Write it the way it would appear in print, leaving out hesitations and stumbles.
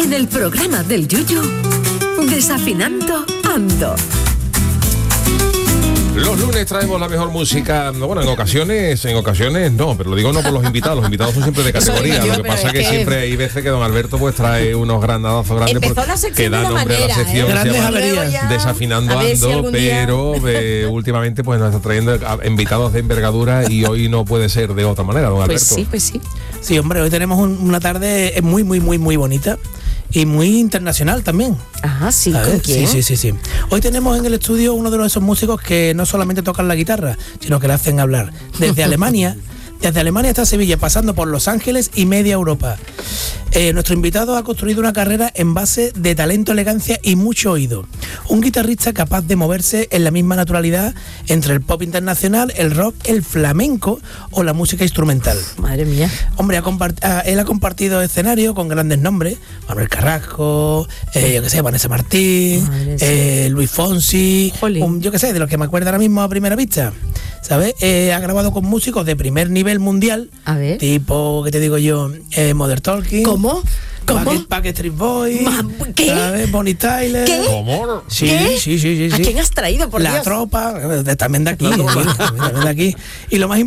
En el programa del Yuyu, Desafinando Ando. Los lunes traemos la mejor música, bueno, en ocasiones no, pero lo digo no por los invitados son siempre de categoría. Lo que pasa es que siempre hay veces que don Alberto pues trae unos grandazos grandes que da nombre a la sección, Grandes se llama averías. Desafinando A ver si Ando, algún día. pero últimamente pues nos está trayendo invitados de envergadura y hoy no puede ser de otra manera, don Alberto. Pues sí. Sí, hombre, hoy tenemos una tarde muy bonita y muy internacional también. Ajá, sí, ¿Sabes? ¿con quién? Sí. Hoy tenemos en el estudio uno de esos músicos que no solamente tocan la guitarra, sino que le hacen hablar. Desde Alemania hasta Sevilla, pasando por Los Ángeles y media Europa. Nuestro invitado ha construido una carrera en base de talento, elegancia y mucho oído. Un guitarrista capaz de moverse en la misma naturalidad entre el pop internacional, el rock, el flamenco o la música instrumental. Madre mía. Hombre, él ha compartido escenario con grandes nombres: Manuel Carrasco, Vanessa Martín, Luis Fonsi, de los que me acuerdo ahora mismo a primera vista, ¿sabes? Ha grabado con músicos de primer nivel mundial, A ver. tipo, ¿qué te digo yo? Modern Talking. ¿Cómo? Backstreet Boys, ¿Qué? ¿sabes? Bonnie Tyler. ¿Qué? ¿Cómo? Sí, ¿Qué? sí. ¿A quién has traído, por La Dios? tropa, también de aquí, también de aquí. Y lo más